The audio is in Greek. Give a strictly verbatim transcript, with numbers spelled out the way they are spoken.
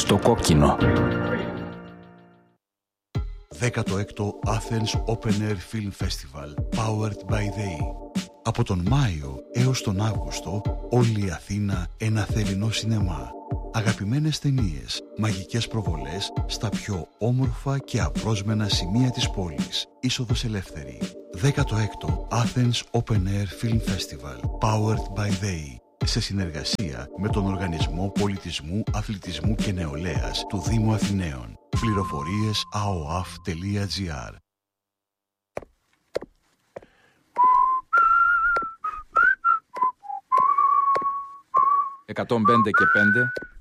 στο κόκκινο. δέκατο έκτο Athens Open Air Film Festival Powered by the E. Από τον Μάιο έως τον Αύγουστο, όλη η Αθήνα ένα θερινό σινεμά. Αγαπημένες ταινίες, μαγικές προβολές στα πιο όμορφα και απρόσμενα σημεία της πόλης. Είσοδος ελεύθερη. δέκατο έκτο Athens Open Air Film Festival Powered by the E. Σε συνεργασία με τον Οργανισμό Πολιτισμού, Αθλητισμού και Νεολαίας του Δήμου Αθηναίων. Πληροφορίες a o a f τελεία g r. εκατόν πέντε και πέντε